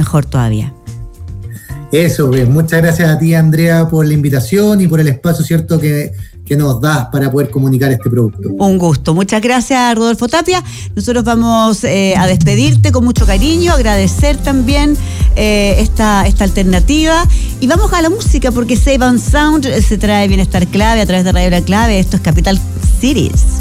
mejor todavía. Eso, pues, muchas gracias a ti, Andrea, por la invitación y por el espacio, ¿cierto?, que nos das para poder comunicar este producto. Un gusto. Muchas gracias, Rodolfo Tapia. Nosotros vamos a despedirte con mucho cariño, agradecer también esta alternativa. Y vamos a la música, porque Save on Sound se trae Bienestar Clave a través de Radio La Clave. Esto es Capital Cities.